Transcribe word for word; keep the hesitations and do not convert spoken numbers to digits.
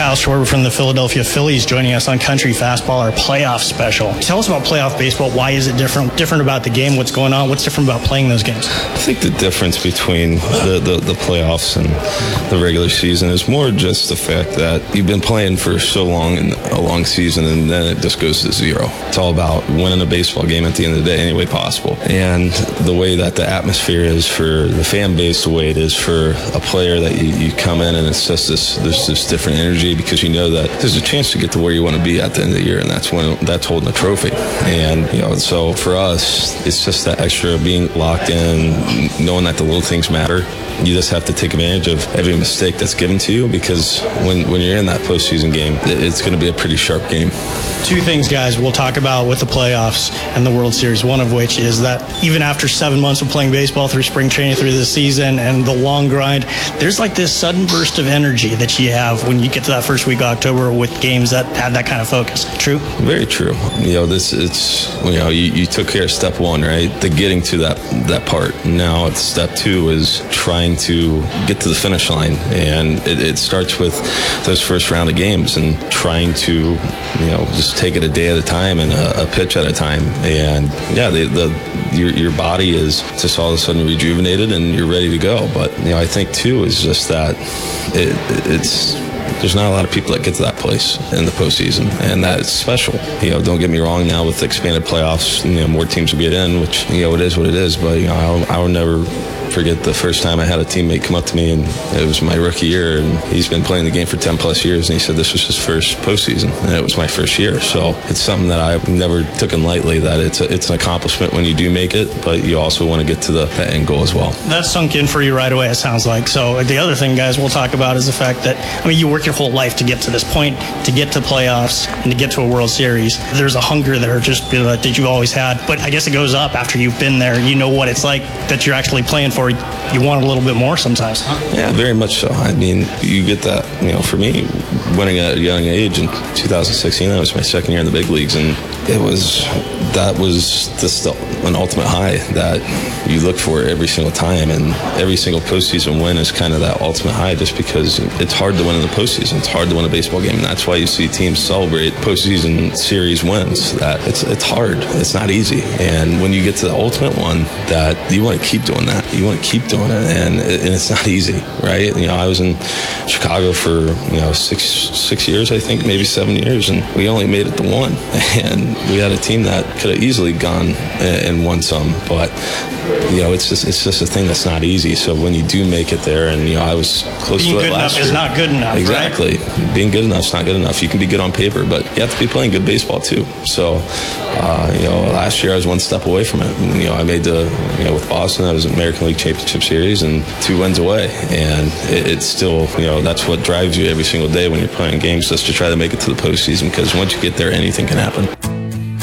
Kyle Schwarber from the Philadelphia Phillies joining us on Country Fastball, our playoff special. Tell us about playoff baseball. Why is it different different about the game? What's going on? What's different about playing those games? I think the difference between the, the, the playoffs and the regular season is more just the fact that you've been playing for so long in a long season, and then it just goes to zero. It's all about winning a baseball game at the end of the day any way possible. And the way that the atmosphere is for the fan base, the way it is for a player, that you, you come in and it's just this, there's this different energy, because you know that there's a chance to get to where you want to be at the end of the year, and that's when that's holding a trophy. And you know, so for us, it's just that extra being locked in, knowing that the little things matter. You just have to take advantage of every mistake that's given to you, because when, when you're in that postseason game, it's going to be a pretty sharp game. Two things, guys, we'll talk about with the playoffs and the World Series, one of which is that even after seven months of playing baseball, through spring training, through the season, and the long grind, there's like this sudden burst of energy that you have when you get to that first week of October with games that have that kind of focus. True? Very true. You know, this it's, you know, you, you took care of step one, right? The getting to that, that part. Now it's step two is trying to get to the finish line. And it, it starts with those first round of games and trying to, you know, just take it a day at a time and a, a pitch at a time. And yeah, the, the your your body is just all of a sudden rejuvenated and you're ready to go. But you know, I think too is just that it, it's there's not a lot of people that get to that place in the postseason, and that's special. You know, don't get me wrong. Now with expanded playoffs, you know, more teams will get in, which you know it is what it is. But you know, I'll, I'll never forget the first time I had a teammate come up to me, and it was my rookie year, and he's been playing the game for ten plus years, and he said this was his first postseason, and it was my first year. So it's something that I've never taken lightly, that it's a, it's an accomplishment when you do make it, but you also want to get to the, the end goal as well. That sunk in for you right away, it sounds like. So the other thing, guys, we'll talk about is the fact that, I mean, you work your whole life to get to this point, to get to playoffs, and to get to a World Series. There's a hunger that are just that you've always had, but I guess it goes up after you've been there. You know what it's like that you're actually playing for. You want a little bit more sometimes, huh? Yeah, very much so. I mean, you get that, you know, for me, winning at a young age in two thousand sixteen, that was my second year in the big leagues, and it was, that was just an ultimate high that you look for every single time, and every single postseason win is kind of that ultimate high, just because it's hard to win in the postseason. It's hard to win a baseball game, and that's why you see teams celebrate postseason series wins. That it's it's hard. It's not easy, and when you get to the ultimate one, that you want to keep doing that. You want to keep doing it, and, and it's not easy, right? You know, I was in Chicago for you know six six years, I think, maybe seven years, and we only made it to one, and we had a team that could have easily gone and won some, but you know, it's just it's just a thing that's not easy. So when you do make it there, and you know, I was close Being to it last year. Being good enough is not good enough. Exactly. Right? Being good enough is not good enough. You can be good on paper, but you have to be playing good baseball too. So, uh, you know, last year I was one step away from it. And, you know, I made the, you know, with Boston, I was in the American League Championship Series and two wins away. And it, it's still, you know, that's what drives you every single day when you're playing games, just to try to make it to the postseason, because once you get there, anything can happen.